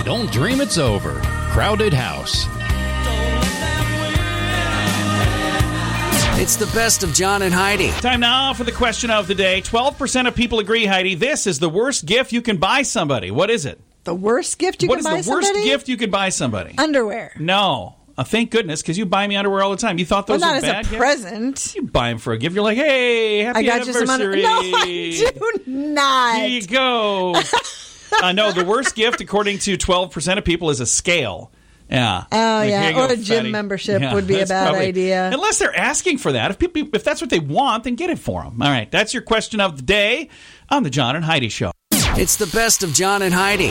don't dream it's over. Crowded House. It's the best of John and Heidi. Time now for the question of the day. 12% of people agree, Heidi, this is the worst gift you can buy somebody. What is it? The worst gift you can buy somebody? What is the worst gift you could buy somebody? Underwear. No. Thank goodness, because you buy me underwear all the time. You thought those were bad? Not as a present. You buy them for a gift. You're like, hey, happy anniversary. No, I do not. Here you go. No, the worst gift, according to 12% of people, is a scale. Yeah. Oh, yeah. Or a gym membership would be a bad idea. Unless they're asking for that. If that's what they want, then get it for them. All right. That's your question of the day on the John and Heidi Show. It's the best of John and Heidi.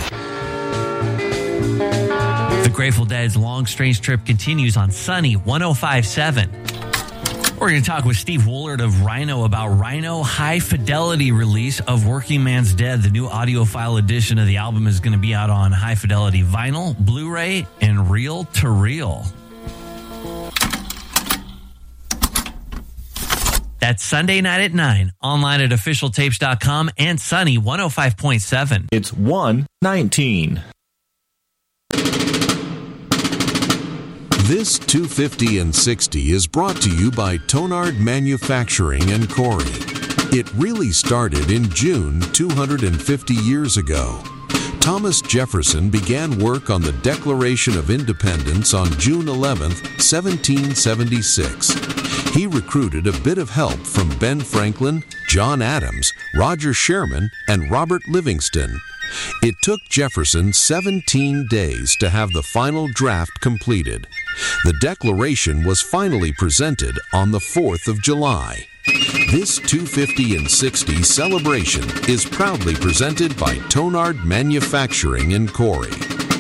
The Grateful Dead's Long Strange Trip continues on Sunny 105.7. We're going to talk with Steve Woolard of Rhino about Rhino High Fidelity release of Working Man's Dead. The new audiophile edition of the album is going to be out on High Fidelity vinyl, Blu-ray, and reel-to-reel. That's Sunday night at 9, online at officialtapes.com and Sunny 105.7. It's 1:19. This 250 and 60 is brought to you by Tonard Manufacturing and Corey. It really started in June 250 years ago. Thomas Jefferson began work on the Declaration of Independence on June 11, 1776. He recruited a bit of help from Ben Franklin, John Adams, Roger Sherman, and Robert Livingston. It took Jefferson 17 days to have the final draft completed. The Declaration was finally presented on the 4th of July. This 250 and 60 celebration is proudly presented by Tonard Manufacturing in Corey.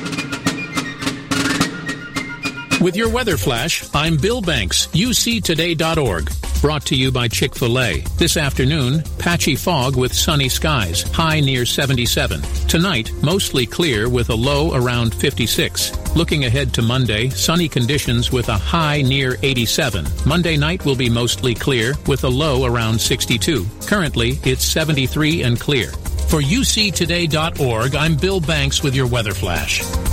With your weather flash, I'm Bill Banks, uctoday.org. Brought to you by Chick-fil-A. This afternoon, patchy fog with sunny skies, high near 77. Tonight, mostly clear with a low around 56. Looking ahead to Monday, sunny conditions with a high near 87. Monday night will be mostly clear with a low around 62. Currently, it's 73 and clear. For uctoday.org, I'm Bill Banks with your weather flash.